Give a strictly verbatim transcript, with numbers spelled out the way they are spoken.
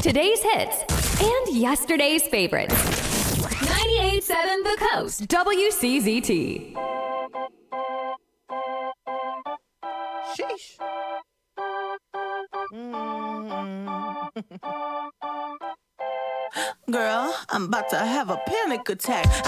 today's hits, and yesterday's favorites. ninety-eight point seven The Coast, W C Z T. Sheesh. Mm. Girl, I'm about to have a panic attack.